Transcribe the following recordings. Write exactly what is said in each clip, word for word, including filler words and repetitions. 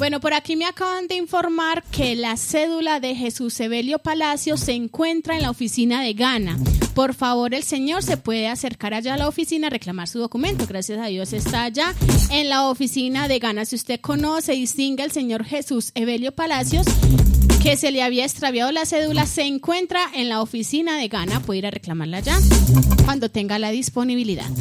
Bueno, por aquí me acaban de informar que la cédula de Jesús Evelio Palacios se encuentra en la oficina de Gana. Por favor, el señor se puede acercar allá a la oficina a reclamar su documento. Gracias a Dios está allá en la oficina de Gana. Si usted conoce y distingue al señor Jesús Evelio Palacios, que se le había extraviado la cédula, se encuentra en la oficina de Gana. Puede ir a reclamarla allá cuando tenga la disponibilidad.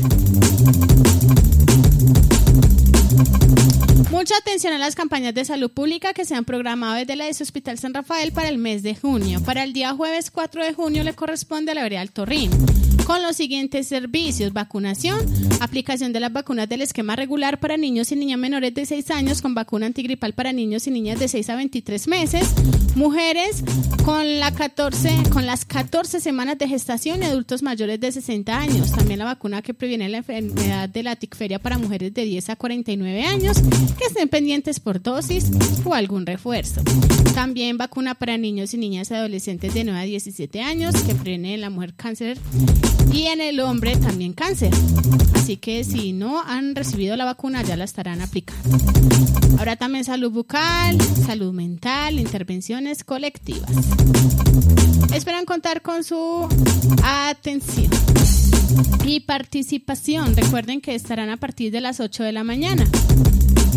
Mucha atención a las campañas de salud pública que se han programado desde la S Hospital San Rafael para el mes de junio. Para el día jueves cuatro de junio le corresponde a la vereda del Torrín, con los siguientes servicios: vacunación, aplicación de las vacunas del esquema regular para niños y niñas menores de seis años con vacuna antigripal para niños y niñas de seis a veintitrés meses, mujeres con, la catorce, con las catorce semanas de gestación y adultos mayores de sesenta años. También la vacuna que previene la enfermedad de la ticferia para mujeres de diez a cuarenta y nueve años que estén pendientes por dosis o algún refuerzo. También vacuna para niños y niñas y adolescentes de nueve a diecisiete años que previene en la mujer cáncer y en el hombre también cáncer. Así que si no han recibido la vacuna ya la estarán aplicando. Ahora también salud bucal, salud mental, intervenciones colectivas. Esperan contar con su atención y participación. Recuerden que estarán a partir de las ocho de la mañana.